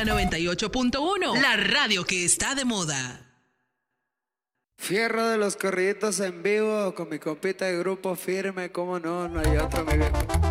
La 98.1, la radio que está de moda. Fierro de los corriditos en vivo con mi compita de Grupo Firme, cómo no, no hay otro, mi viejo.